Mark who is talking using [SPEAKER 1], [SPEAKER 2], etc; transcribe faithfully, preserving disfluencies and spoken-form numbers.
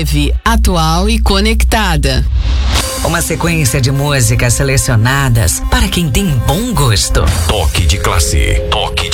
[SPEAKER 1] leve, atual e conectada.
[SPEAKER 2] Uma sequência de músicas selecionadas para quem tem bom gosto.
[SPEAKER 3] Toque de classe. Toque